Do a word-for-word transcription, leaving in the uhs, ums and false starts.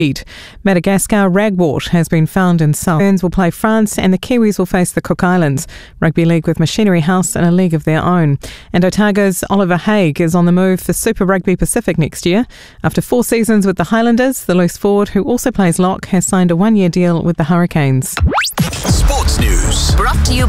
Madagascar ragwort has been found in South. Ferns will play France and the Kiwis will face the Cook Islands. Rugby League with Machinery House in a league of their own. And Otago's Oliver Haig is on the move for Super Rugby Pacific next year. After four seasons with the Highlanders, the loose forward, who also plays lock, has signed a one-year deal with the Hurricanes. Sports News. Brought to you by